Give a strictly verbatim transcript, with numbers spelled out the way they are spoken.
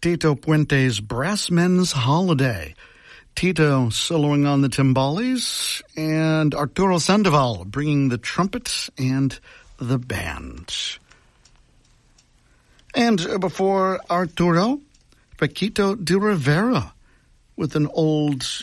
Tito Puente's Brassmen's Holiday. Tito soloing on the timbales, and Arturo Sandoval bringing the trumpet and the band. And before Arturo, Paquito de Rivera with an old